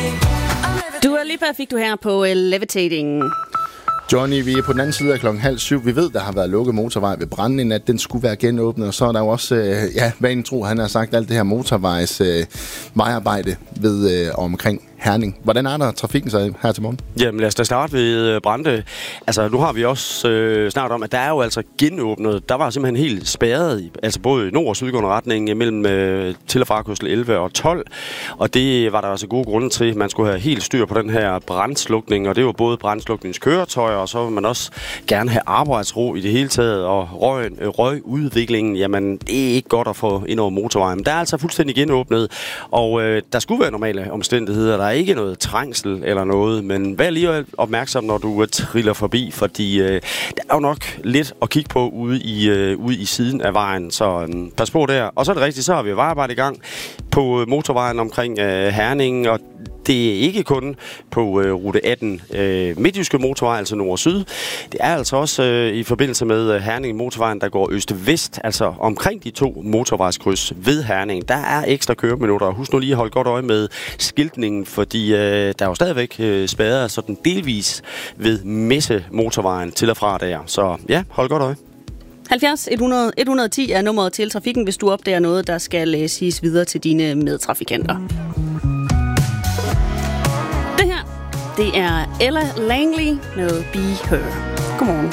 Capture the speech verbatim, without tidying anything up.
Dua Lipa fik du her på Levitating. Johnny, vi er på den anden side af klokken halv syv. Vi ved, der har været lukket motorvej ved Brande i nat. Den skulle være genåbnet, og så er der jo også, øh, ja, vanen tro, han har sagt alt det her motorvejs øh, vejarbejde ved øh, omkring Herning. Hvordan er der trafikken så her til morgen? Jamen lad os da starte ved Brande. Altså nu har vi også øh, snart om, at der er jo altså genåbnet. Der var simpelthen helt spærret, altså både i nord- og sydgående retning mellem øh, til- og frakørsel elleve og tolv. Og det var der altså gode grunde til. Man skulle have helt styr på den her brandslukning, og det var både brandslukningskøretøjer, og så vil man også gerne have arbejdsro i det hele taget. Og røg, øh, røgudviklingen, jamen det er ikke godt at få ind over motorvejen. Men der er altså fuldstændig genåbnet, og øh, der skulle være normale omstændigheder. Der er ikke noget trængsel eller noget, men vær lige opmærksom, når du uh, triller forbi, fordi uh, der er jo nok lidt at kigge på ude i, uh, ude i siden af vejen, så um, pas på der. Og så er det rigtigt, så har vi vejarbejde i gang på uh, motorvejen omkring uh, Herning, og det er ikke kun på uh, rute atten uh, midtjyske motorvej, altså nord og syd. Det er altså også uh, i forbindelse med uh, Herning motorvejen, der går øst-vest, altså omkring de to motorvejskryds ved Herning. Der er ekstra køreminutter. Husk nu lige at holde godt øje med skiltningen, fordi uh, der er jo stadigvæk uh, spærret sådan delvis ved Messe motorvejen til og fra der. Så ja, hold godt øje. halvfjerds et hundrede et hundrede og ti er nummeret til trafikken, hvis du opdager noget, der skal uh, siges videre til dine medtrafikanter. Det her, det er Ella Langley med Be Her. Godmorgen.